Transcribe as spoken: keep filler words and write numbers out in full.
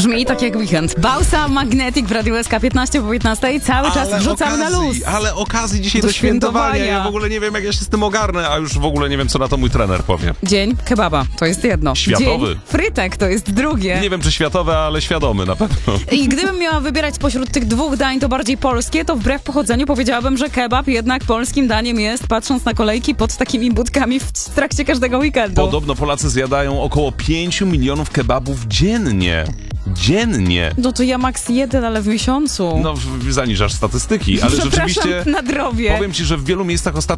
brzmi tak jak weekend. Bausa, Magnetic w Radiu S K piętnaście po piętnastej i cały czas Ale wrzucamy okazji, na luz. Ale okazji dzisiaj Do do, świętowania. świętowania. Ja w ogóle nie wiem, jak ja się z tym ogarnę, a już w ogóle nie wiem, co na to mój trener powie. Dzień kebaba, to jest jedno. Światowy. Dzień frytek, to jest drugie. Nie wiem, czy światowe, ale świadomy na pewno. I gdybym miała wybierać spośród tych dwóch dań to bardziej polskie, to wbrew pochodzeniu powiedziałabym, że kebab jednak polskim daniem jest, patrząc na kolejki pod takimi budkami w trakcie każdego weekendu. Podobno Polacy zjadają około pięć milionów kebabów dziennie. Dziennie. No to ja maks jeden, ale w miesiącu. No, w- zaniżasz statystyki, ale Przepraszam, rzeczywiście nadrobię. powiem ci, że w wielu miejscach ostatnio